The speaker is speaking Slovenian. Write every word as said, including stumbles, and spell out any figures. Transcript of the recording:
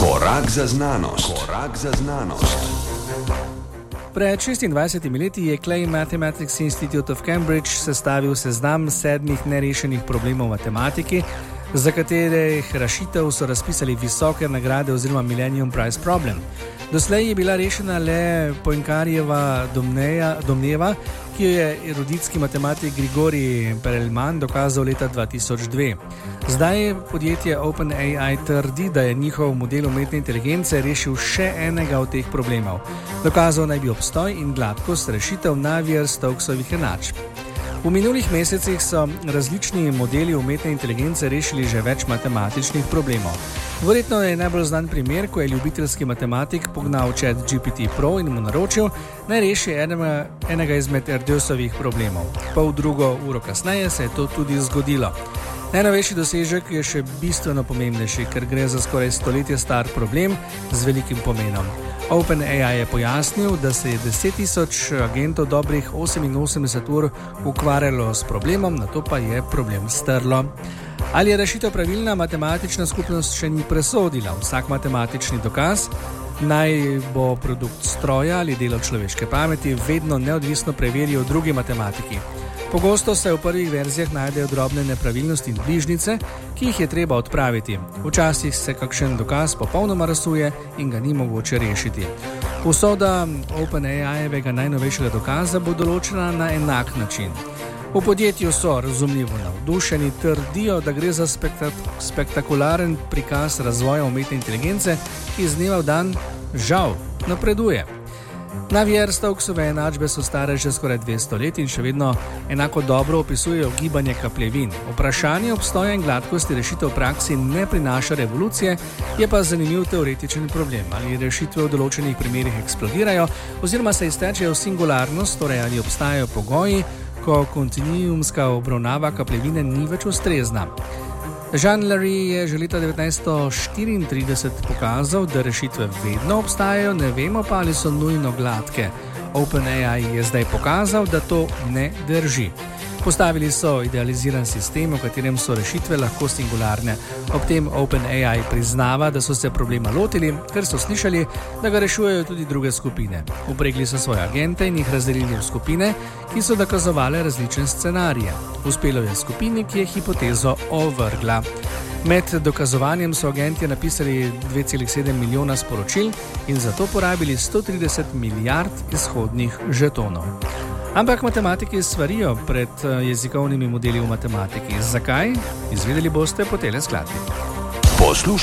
Korak za znanost. Korak za znanost. Pred šestindvajsetimi leti je Clay Mathematics Institute of Cambridge sestavil seznam sedmih nerešenih problemov v matematiki, za katerih rešitev so razpisali visoke nagrade oziroma Millennium Prize Problem. Doslej je bila rešena le Poincarjeva domneva, ki jo je eruditski matematik Grigorij Perelman dokazal leta dva tisoč dve. Zdaj podjetje OpenAI trdi, da je njihov model umetne inteligence rešil še enega od teh problemov. Dokazal naj bi obstoj in gladkost rešitev Navier-Stokesovih enačb. V minulih mesecih so različni modeli umetne inteligence rešili že več matematičnih problemov. Verjetno je najbolj znan primer, ko je ljubiteljski matematik pognal ChatGPT Pro in mu naročil, naj reši enega, enega izmed Erdősovih problemov. Pol drugo uro kasneje se je to tudi zgodilo. Najnovejši dosežek je še bistveno pomembnejši, ker gre za skoraj stoletje star problem z velikim pomenom. OpenAI je pojasnil, da se je deset tisoč agentov dobrih oseminosemdeset ur ukvarjalo s problemom, nato pa je problem strlo. Ali je rešitev pravilna, matematična skupnost še ni presodila. Vsak matematični dokaz, naj bo produkt stroja ali delo človeške pameti, vedno neodvisno preverijo drugi matematiki. Pogosto se v prvih verzijah najdejo drobne nepravilnosti in bližnjice, ki jih je treba odpraviti. Včasih se kakšen dokaz popolnoma razsuje in ga ni mogoče rešiti. Usoda OpenAI-evega najnovejšega dokaza bo določena na enak način. V podjetju so razumljivo navdušeni, trdijo, da gre za spektak- spektakularen prikaz razvoja umetne inteligence, ki iz dneva v dan žal napreduje. Navier-Stokesove enačbe so stare že skoraj dvesto let in še vedno enako dobro opisujejo gibanje kapljevin. Vprašanje obstoja in gladkosti rešitev v praksi ne prinaša revolucije, je pa zanimiv teoretičen problem. Ali rešitve v določenih primerih eksplodirajo oziroma se iztečejo v singularnost, torej ali obstajajo pogoji, ko kontinuumska obravnava kapljevine ni več ustrezna. Jean Larrey je že leta devetnajststo štiriintrideset pokazal, da rešitve vedno obstajajo, ne vemo pa, ali so nujno gladke. OpenAI je zdaj pokazal, da to ne drži. Postavili so idealiziran sistem, v katerem so rešitve lahko singularne. Ob tem OpenAI priznava, da so se problema lotili, ker so slišali, da ga rešujejo tudi druge skupine. Upregli so svoje agente in jih razdelili v skupine, ki so dokazovale različne scenarije. Uspelo je skupini, ki je hipotezo ovrgla. Med dokazovanjem so agenti napisali dve celi sedem milijona sporočil in zato porabili sto trideset milijard izhodnih žetonov. Ampak matematiki svarijo pred jezikovnimi modeli v matematiki. Zakaj? Izvedeli boste po tele skladbi. Poslušaj